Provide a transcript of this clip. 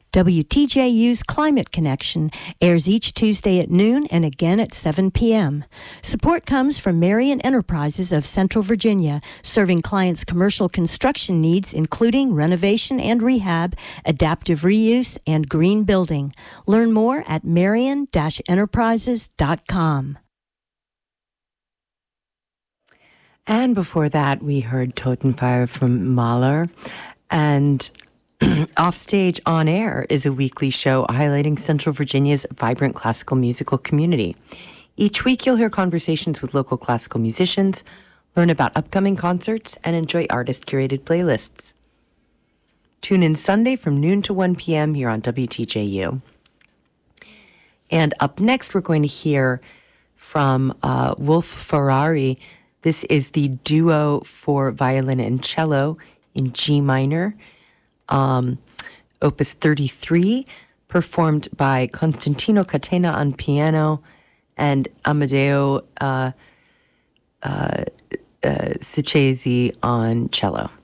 WTJU's Climate Connection airs each Tuesday at noon and again at 7 p.m. Support comes from Marion Enterprises of Central Virginia, serving clients' commercial construction needs, including renovation and rehab, adaptive reuse, and green building. Learn more at marion-enterprises.com. And before that, we heard Totenfire from Mahler. And Offstage On Air is a weekly show highlighting Central Virginia's vibrant classical musical community. Each week, you'll hear conversations with local classical musicians, learn about upcoming concerts, and enjoy artist-curated playlists. Tune in Sunday from noon to 1 p.m. here on WTJU. And up next, we're going to hear from Wolf Ferrari. This is the duo for violin and cello in G minor. Opus 33, performed by Constantino Catena on piano and Amadeo Sicchesi on cello.